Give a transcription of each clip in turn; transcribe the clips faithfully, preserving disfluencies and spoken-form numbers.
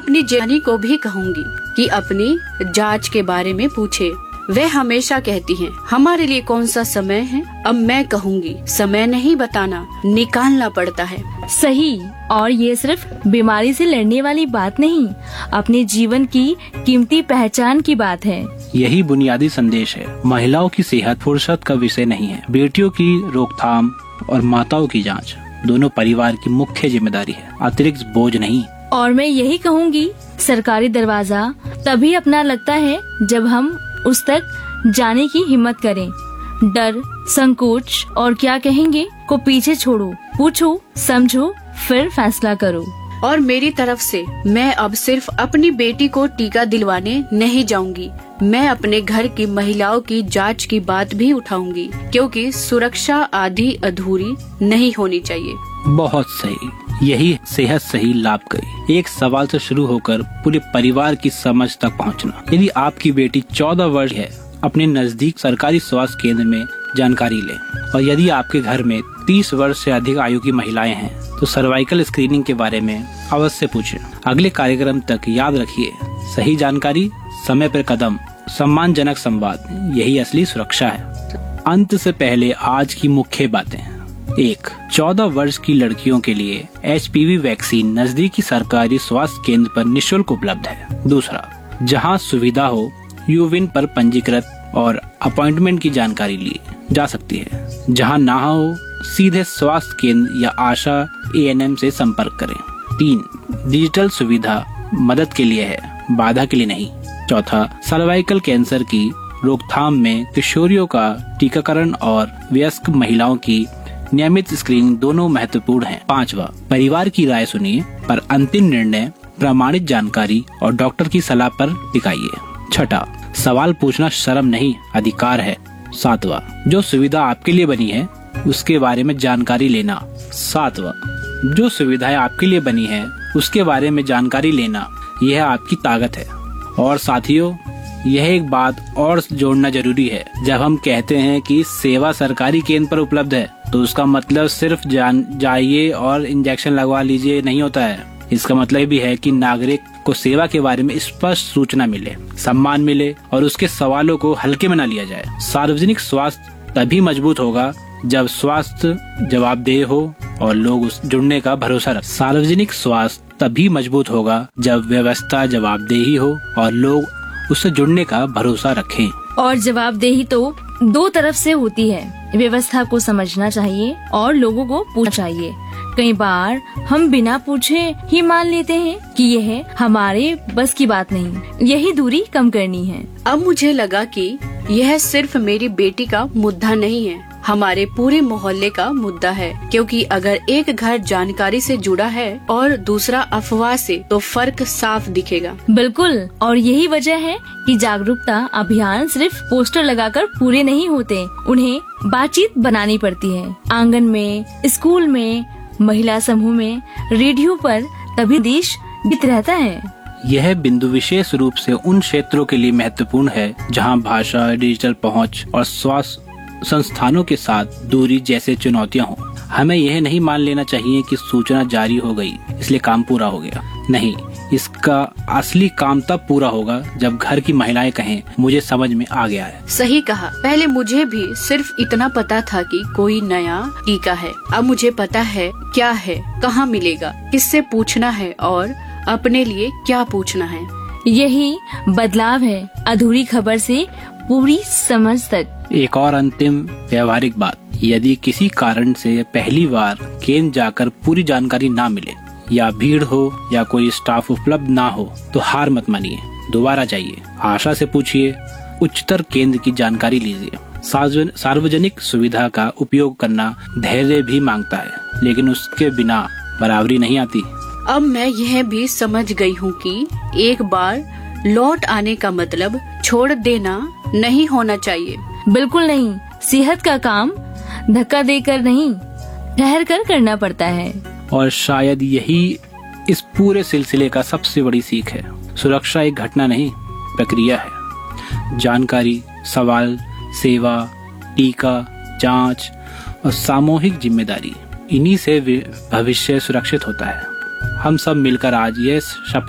अपनी जेठानी को भी कहूँगी कि अपनी जांच के बारे में पूछे। वह हमेशा कहती हैं, हमारे लिए कौन सा समय है। अब मैं कहूँगी, समय नहीं बताना, निकालना पड़ता है। सही। और ये सिर्फ बीमारी से लड़ने वाली बात नहीं, अपने जीवन की कीमती पहचान की बात है। यही बुनियादी संदेश है। महिलाओं की सेहत फुर्सत का विषय नहीं है। बेटियों की रोकथाम और माताओं की जांच दोनों परिवार की मुख्य जिम्मेदारी है, अतिरिक्त बोझ नहीं। और मैं यही कहूँगी, सरकारी दरवाजा तभी अपना लगता है जब हम उस तक जाने की हिम्मत करें। डर, संकोच और क्या कहेंगे को पीछे छोड़ो, पूछो, समझो, फिर फैसला करो। और मेरी तरफ से मैं अब सिर्फ अपनी बेटी को टीका दिलवाने नहीं जाऊंगी, मैं अपने घर की महिलाओं की जांच की बात भी उठाऊंगी, क्योंकि सुरक्षा आधी अधूरी नहीं होनी चाहिए। बहुत सही, यही सेहत सही लाभ करी। एक सवाल से शुरू होकर पूरे परिवार की समझ तक पहुंचना। यदि आपकी बेटी चौदह वर्ष है, अपने नजदीक सरकारी स्वास्थ्य केंद्र में जानकारी लें। और यदि आपके घर में तीस वर्ष से अधिक आयु की महिलाएं हैं तो सर्वाइकल स्क्रीनिंग के बारे में अवश्य पूछें। अगले कार्यक्रम तक याद रखिए, सही जानकारी, समय पर कदम, सम्मानजनक संवाद, यही असली सुरक्षा है। अंत से पहले आज की मुख्य बातें। एक, चौदह वर्ष की लड़कियों के लिए एच पी वी वैक्सीन नजदीकी सरकारी स्वास्थ्य केंद्र पर निशुल्क उपलब्ध है। दूसरा, जहां सुविधा हो यूविन पर पंजीकृत और अपॉइंटमेंट की जानकारी ली जा सकती है। जहां ना हो सीधे स्वास्थ्य केंद्र या आशा ए एन एम से संपर्क करें। तीन, डिजिटल सुविधा मदद के लिए है, बाधा के लिए नहीं। चौथा, सर्वाइकल कैंसर की रोकथाम में किशोरियों का टीकाकरण और वयस्क महिलाओं की नियमित स्क्रीनिंग दोनों महत्वपूर्ण है। पांचवा, परिवार की राय सुनिए, पर अंतिम निर्णय प्रमाणित जानकारी और डॉक्टर की सलाह पर टिकाइए। छठा, सवाल पूछना शर्म नहीं, अधिकार है। सातवां, जो सुविधा आपके लिए बनी है उसके बारे में जानकारी लेना। सातवां, जो सुविधाएं आपके लिए बनी है उसके बारे में जानकारी लेना, यह आपकी ताकत है। और साथियों, यह एक बात और जोड़ना जरूरी है, जब हम कहते हैं कि सेवा सरकारी केंद्र पर उपलब्ध है तो उसका मतलब सिर्फ जान जाइए और इंजेक्शन लगवा लीजिए नहीं होता है। इसका मतलब भी है कि नागरिक को सेवा के बारे में स्पष्ट सूचना मिले, सम्मान मिले और उसके सवालों को हल्के में न लिया जाए। सार्वजनिक स्वास्थ्य तभी मजबूत होगा जब स्वास्थ्य जवाबदेह हो और लोग उस जुड़ने का भरोसा रखें। सार्वजनिक स्वास्थ्य तभी मजबूत होगा जब व्यवस्था जवाबदेही हो और लोग उससे जुड़ने का भरोसा रखें। और जवाबदेही तो दो तरफ से होती है। व्यवस्था को समझना चाहिए और लोगों को पूछना चाहिए। कई बार हम बिना पूछे ही मान लेते हैं कि यह हमारे बस की बात नहीं। यही दूरी कम करनी है। अब मुझे लगा कि यह सिर्फ मेरी बेटी का मुद्दा नहीं है, हमारे पूरे मोहल्ले का मुद्दा है। क्योंकि अगर एक घर जानकारी से जुड़ा है और दूसरा अफवाह से, तो फर्क साफ दिखेगा। बिल्कुल, और यही वजह है कि जागरूकता अभियान सिर्फ पोस्टर लगाकर पूरे नहीं होते, उन्हें बातचीत बनानी पड़ती है। आंगन में, स्कूल में, महिला समूह में, रेडियो पर, तभी देश जीत रहता है। यह बिंदु विशेष रूप से उन क्षेत्रों के लिए महत्वपूर्ण है जहां भाषा, डिजिटल पहुंच और स्वास्थ्य संस्थानों के साथ दूरी जैसे चुनौतियां हों। हमें यह नहीं मान लेना चाहिए कि सूचना जारी हो गई इसलिए काम पूरा हो गया। नहीं, इसका असली काम तब पूरा होगा जब घर की महिलाएं कहें, मुझे समझ में आ गया है। सही कहा। पहले मुझे भी सिर्फ इतना पता था कि कोई नया टीका है। अब मुझे पता है क्या है, कहाँ मिलेगा, किससे पूछना है और अपने लिए क्या पूछना है। यही बदलाव है, अधूरी खबर से पूरी समझ तक। एक और अंतिम व्यवहारिक बात, यदि किसी कारण से पहली बार केंद्र जाकर पूरी जानकारी ना मिले या भीड़ हो या कोई स्टाफ उपलब्ध ना हो तो हार मत मानिए, दोबारा जाइए, आशा से पूछिए, उच्चतर केंद्र की जानकारी लीजिए। सार्वजनिक सुविधा का उपयोग करना धैर्य भी मांगता है, लेकिन उसके बिना बराबरी नहीं आती। अब मैं यह भी समझ गई हूँ कि एक बार लौट आने का मतलब छोड़ देना नहीं होना चाहिए। बिल्कुल नहीं। सेहत का काम धक्का देकर नहीं, ठहर कर करना पड़ता है। और शायद यही इस पूरे सिलसिले का सबसे बड़ी सीख है। सुरक्षा एक घटना नहीं, प्रक्रिया है। जानकारी, सवाल, सेवा, टीका, जांच और सामूहिक जिम्मेदारी, इन्हीं से भविष्य सुरक्षित होता है। हम सब मिलकर आज यह शपथ लेते हैं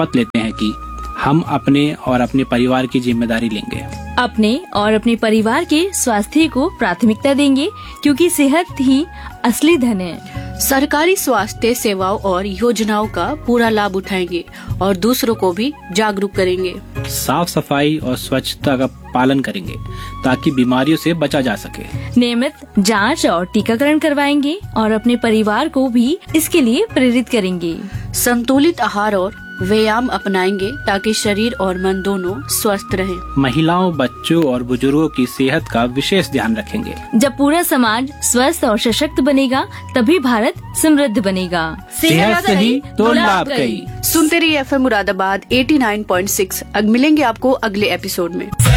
हैं कि हम अपने और अपने परिवार की जिम्मेदारी लेंगे। अपने और अपने परिवार के स्वास्थ्य को प्राथमिकता देंगे, क्योंकि सेहत ही असली धन है। सरकारी स्वास्थ्य सेवाओं और योजनाओं का पूरा लाभ उठाएंगे और दूसरों को भी जागरूक करेंगे। साफ सफाई और स्वच्छता का पालन करेंगे ताकि बीमारियों से बचा जा सके। नियमित जांच और टीकाकरण करवाएंगे और अपने परिवार को भी इसके लिए प्रेरित करेंगे। संतुलित आहार और व्यायाम अपनाएंगे ताकि शरीर और मन दोनों स्वस्थ रहें। महिलाओं, बच्चों और बुजुर्गों की सेहत का विशेष ध्यान रखेंगे। जब पूरा समाज स्वस्थ और सशक्त बनेगा, तभी भारत समृद्ध बनेगा। सेहत सही तो लाभ कई। सुनते रहिए F M Moradabad eighty nine point six. अब मिलेंगे आपको अगले एपिसोड में।